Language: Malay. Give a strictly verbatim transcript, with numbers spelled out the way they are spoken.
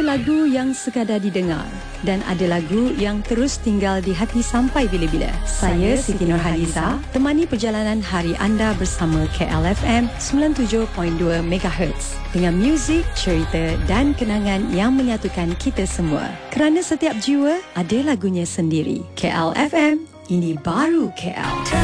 lagu yang sekadar didengar dan ada lagu yang terus tinggal di hati sampai bila-bila. Saya Siti Nurhaliza, temani perjalanan hari anda bersama K L F M sembilan puluh tujuh perpuluhan dua megahertz dengan muzik, cerita dan kenangan yang menyatukan kita semua. Kerana setiap jiwa ada lagunya sendiri. K L F M, ini baru K L.